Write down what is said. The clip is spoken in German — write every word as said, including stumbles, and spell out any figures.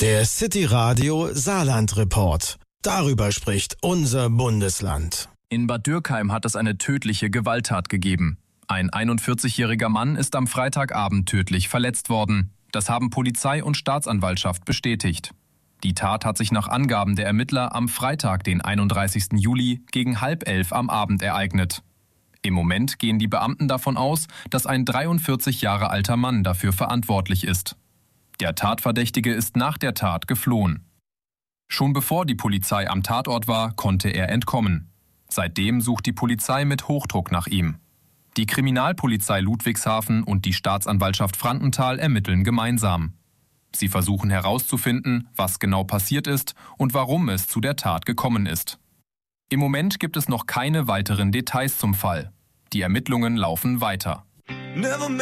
Der City Radio Saarland Report. Darüber spricht unser Bundesland. In Bad Dürkheim hat es eine tödliche Gewalttat gegeben. Ein einundvierzigjähriger Mann ist am Freitagabend tödlich verletzt worden. Das haben Polizei und Staatsanwaltschaft bestätigt. Die Tat hat sich nach Angaben der Ermittler am Freitag, den einunddreißigsten Juli, gegen halb elf am Abend ereignet. Im Moment gehen die Beamten davon aus, dass ein dreiundvierzig Jahre alter Mann dafür verantwortlich ist. Der Tatverdächtige ist nach der Tat geflohen. Schon bevor die Polizei am Tatort war, konnte er entkommen. Seitdem sucht die Polizei mit Hochdruck nach ihm. Die Kriminalpolizei Ludwigshafen und die Staatsanwaltschaft Frankenthal ermitteln gemeinsam. Sie versuchen herauszufinden, was genau passiert ist und warum es zu der Tat gekommen ist. Im Moment gibt es noch keine weiteren Details zum Fall. Die Ermittlungen laufen weiter.